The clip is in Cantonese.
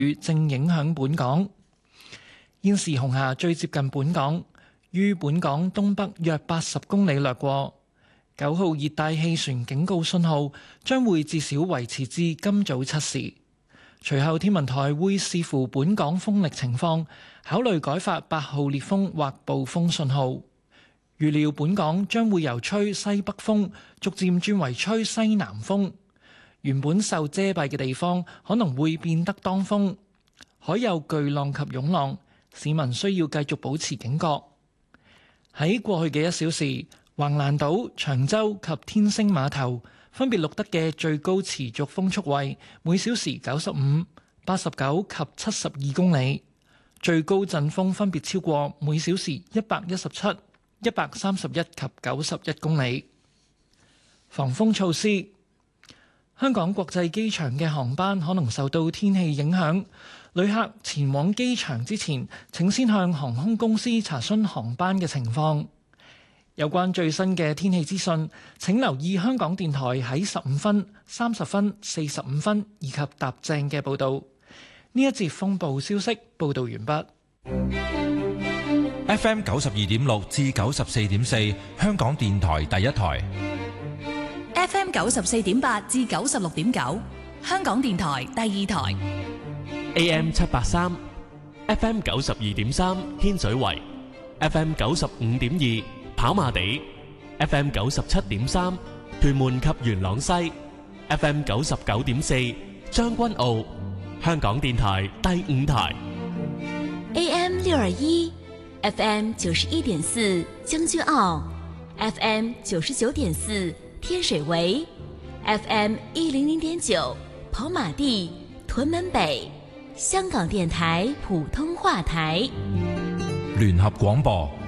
雨正影響本港。現時紅霞最接近本港，於本港東北約80公里掠過。9號熱帶氣旋警告信號將會至少維持至今早7時。隨後天文台會視乎本港風力情況，考慮改發8號烈風或暴風信號。預料本港將會由吹西北風逐漸轉為吹西南風，原本受遮蔽嘅地方可能會變得當風，海有巨浪及湧浪，市民需要繼續保持警覺。喺過去嘅1小時，橫瀾島、長洲及天星碼頭分別錄得嘅最高持續風速為每小時95、89及72公里，最高陣風分別超過每小時117、131及91公里。防風措施：香港國際機場嘅航班可能受到天氣影響，旅客前往機場之前，請先向航空公司查詢航班嘅情況。有關最新嘅天氣資訊，請留意香港電台喺15分、30分、45分以及踏正嘅報導。呢一節風暴消息報導完畢。 FM 92.6至94.4，香港電台第一台。 FM 94.8至96.9，香港電台第二台。 AM 783 FM 92.3，天水圍 FM 95.2，跑馬地 FM 97.3，屯門及元朗西 FM 99.4，將軍澳，香港電台第五台。 AM 621 FM 91.4，將軍澳 FM 99.4，天水圍 FM 100.9，跑馬地，屯門北，香港電台普通話台。 聯合廣播